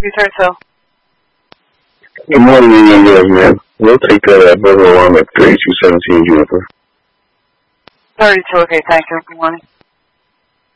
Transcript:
232. Good morning, young girls, man. We'll take that brother along at 3217 Juniper. 32, okay, thank you. Good morning.